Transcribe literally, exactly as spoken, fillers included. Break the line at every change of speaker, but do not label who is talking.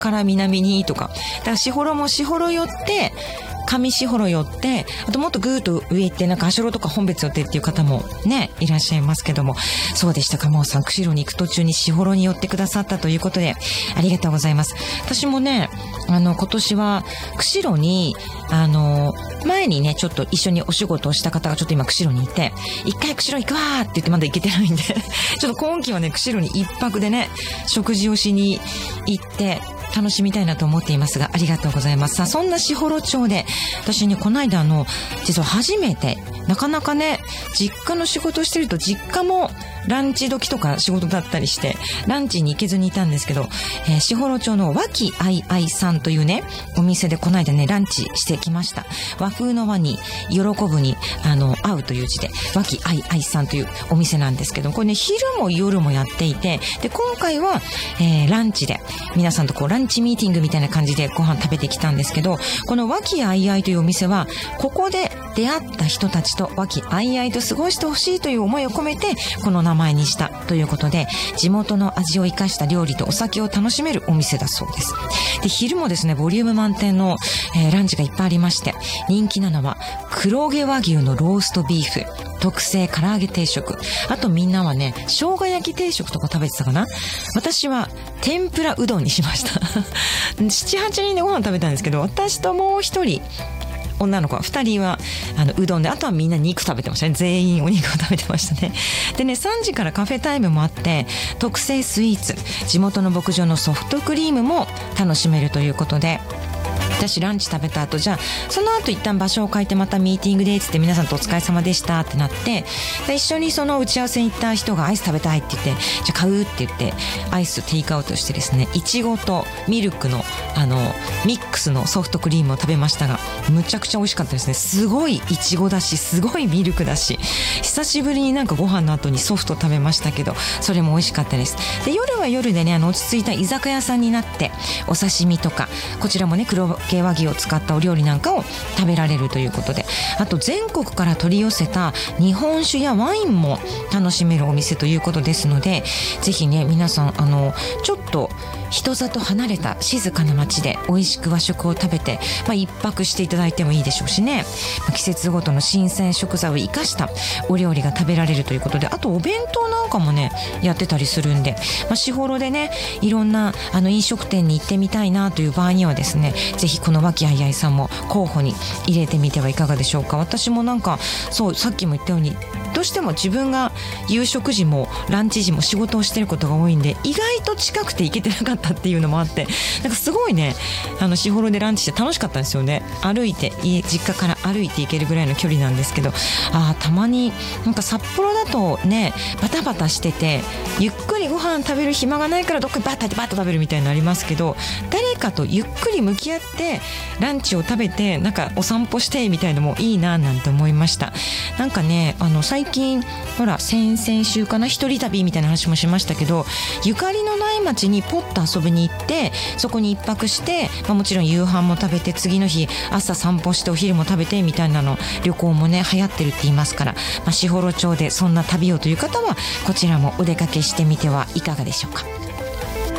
から南にとか。だから士幌も士幌寄って、上士幌寄って、あともっとぐーっと上行って、なんか足寄とか本別寄ってっていう方もね、いらっしゃいますけども、そうでしたか、もうさん、釧路に行く途中に士幌に寄ってくださったということで、ありがとうございます。私もね、あの、今年は、釧路に、あの、前にね、ちょっと一緒にお仕事をした方がちょっと今釧路にいて、一回釧路行くわーって言ってまだ行けてないんで、ちょっと今期はね、釧路に一泊でね、食事をしに行って、楽しみたいなと思っていますが、ありがとうございます。さあ、そんな士幌町で、私ね、この間あの、実は初めて、なかなかね、実家の仕事をしてると、実家もランチ時とか仕事だったりして、ランチに行けずにいたんですけど、えー、士幌町の和気あいあいさんというね、お店でこの間ね、ランチしてきました。和風の和に、喜ぶに、あの、合うという字で、和気あいあいさんというお店なんですけど、これね、昼も夜もやっていて、で、今回は、えー、ランチで、皆さんとこう、ランチミーティングみたいな感じでご飯食べてきたんですけど、この和気あいあいというお店は、ここで出会った人たちと和気あいあいと過ごしてほしいという思いを込めて、この名前にしたということで、地元の味を生かした料理とお酒を楽しめるお店だそうです。で、昼もですね、ボリューム満点の、えー、ランチがいっぱいありまして、人気なのは黒毛和牛のローストビーフ、特製唐揚げ定食、あとみんなはね、生姜焼き定食とか食べてたかな。私は天ぷらうどんにしました。なな、はちにんでご飯食べたんですけど、私ともう一人女の子は二人はあのうどんで、あとはみんな肉食べてましたね。全員お肉を食べてましたね。でね、さんじからカフェタイムもあって、特製スイーツ、地元の牧場のソフトクリームも楽しめるということで、私ランチ食べた後、じゃあその後一旦場所を変えてまたミーティングでつって、皆さんとお疲れ様でしたってなって、で一緒にその打ち合わせに行った人がアイス食べたいって言って、じゃあ買うって言ってアイステイクアウトしてですね、いちごとミルクのあのミックスのソフトクリームを食べましたが、むちゃくちゃ美味しかったですね。すごいいちごだし、すごいミルクだし、久しぶりになんかご飯の後にソフト食べましたけど、それも美味しかったです。で、夜は夜でね、あの落ち着いた居酒屋さんになって、お刺身とか、こちらもね、黒毛和牛を使ったお料理なんかを食べられるということで、あと全国から取り寄せた日本酒やワインも楽しめるお店ということですので、ぜひね、皆さんあのちょっと人里離れた静かな街で美味しく和食を食べて、まあ、一泊していただいてもいいでしょうしね、まあ、季節ごとの新鮮食材を生かしたお料理が食べられるということで、あとお弁当なんかもねやってたりするんで、まあ、士幌でねいろんなあの飲食店に行ってみたいなという場合にはですね、ぜひこの和気あいあいさんも候補に入れてみてはいかがでしょうか。私もなんかそうさっきも言ったように、どうしても自分が夕食時もランチ時も仕事をしてることが多いんで、意外と近くて行けてなかったっていうのもあって、なんかすごいね、あの士幌でランチして楽しかったんですよね。歩いて家実家から歩いて行けるぐらいの距離なんですけど、あたまになんか札幌だとねバタバタしてて、ゆっくりご飯食べる暇がないからどっかバッタってバッと食べるみたいなのありますけど、誰かとゆっくり向き合ってランチを食べて、なんかお散歩してみたいのもいいななんて思いました。なんかね、あの最近ほら先々週かな、一人旅みたいな話もしましたけど、ゆかりのない町にポッと遊びに行って、そこに一泊して、まあ、もちろん夕飯も食べて、次の日朝散歩してお昼も食べてみたいなの、旅行もね流行ってるって言いますから、まあ、士幌町でそんな旅をという方はこちらもお出かけしてみてはいかがでしょうか。